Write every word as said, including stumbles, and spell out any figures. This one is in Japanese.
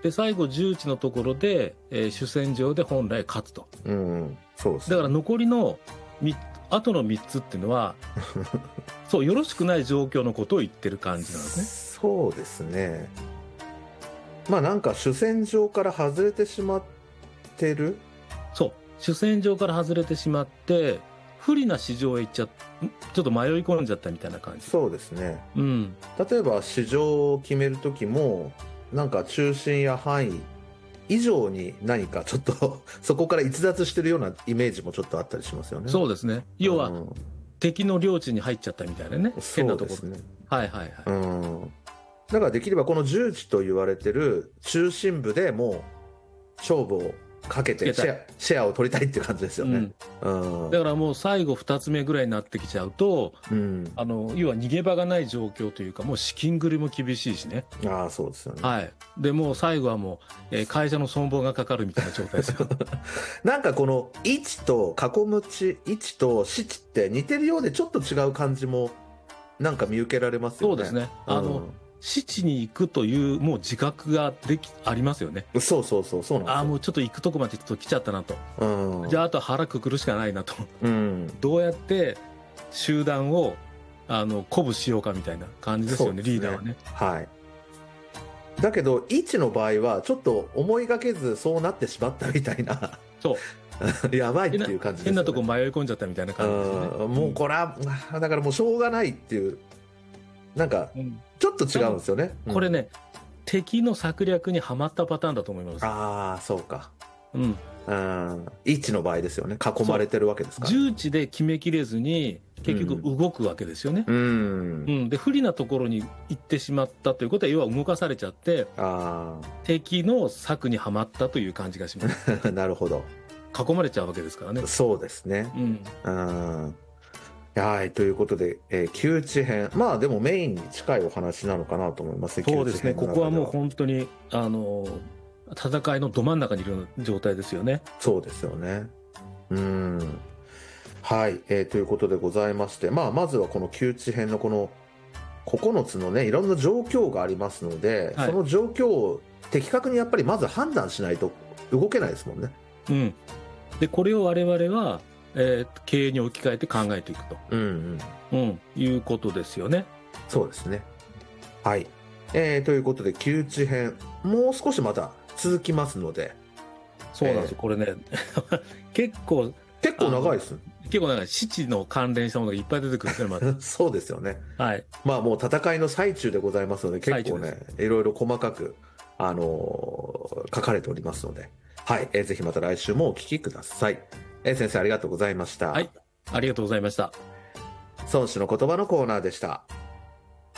で最後重地のところで、えー主戦場で本来勝つと。 うんうんそうですねだから残りのみあとのみっつっていうのはそうよろしくない状況のことを言ってる感じなんですね。 そうですね。まあなんか主戦場から外れてしまってる。 そう主戦場から外れてしまって不利な市場へ行っちゃっちょっと迷い込んじゃったみたいな感じ。 そうですね。 うん例えば市場を決める時もなんか中心や範囲以上に何かちょっとそこから逸脱してるようなイメージもちょっとあったりしますよね。 そうですね。要は、 うん敵の領地に入っちゃったみたいなね。変なところそうですね。 はいはいはい。 うんだからできればこの重地と言われてる中心部でもう勝負をかけてシつけたいェア、シェアを取りたいっていう感じですよね。うんだからもう最後ふたつめぐらいになってきちゃうと、 うんあの要は逃げ場がない状況というか、もう資金繰りも厳しいしね。 ああそうですよね。 はい。でもう最後はもう、えー会社の存亡がかかるみたいな状態ですよ。 なんかこの位置と囲む地位置と市地って似てるようでちょっと違う感じもなんか見受けられますよね。 そうですね。あの、基地に行くというもう自覚ができありますよね。 うん、そうそうそうそうなんですよ。 ああもうちょっと行くとこまでちょっと来ちゃったなと。 うん、 じゃああとは腹くくるしかないなと。 うん、 どうやって集団をあの鼓舞しようかみたいな感じですよね、 そうですねリーダーはね。 はい。だけど位置の場合はちょっと思いがけずそうなってしまったみたいなそうやばいって変ないう感じですよね。 変なとこ迷い込んじゃったみたいな感じですね。 うんもうこれはだからもうしょうがないっていうなんかうんちょっと違うんですよね。 これね、敵の策略にはまったパターンだと思います。 ああそうか。 うん、 うん位置の場合ですよね。囲まれてるわけですから、ね。 重地で決めきれずに結局動くわけですよね。 うん、 うんで不利なところに行ってしまったということは要は動かされちゃってあ敵の策にはまったという感じがしますあなるほど。 囲まれちゃうわけですからね。 そうですね。 うんうんはいということで、えー、窮地編まあでもメインに近いお話なのかなと思いますね。 そうですね。 窮地編の中でここはもう本当にあの戦いのど真ん中にいるような状態ですよね。 そうですよね。うんはい、えー、ということでございまして、まあ、まずはこの窮地編のこのここのつのねいろんな状況がありますので、 はいその状況を的確にやっぱりまず判断しないと動けないですもんね。 うん、でこれを我々は、えー経営に置き換えて考えていくと、 うんうんうん、いうことですよね。 そうですね。はい、えー、ということで窮地編もう少しまた続きますので。 そうなんですよ、 えーこれね結構結構長いです。 結構なんか基地の関連したものがいっぱい出てくるんですね、まずそうですよね。 はいまあもう戦いの最中でございますので結構最ねいろいろ細かく、あのー書かれておりますので、はいえーぜひまた来週もお聞きください。えー先生ありがとうございました。 はいありがとうございました。 孫子の言葉のコーナーでした。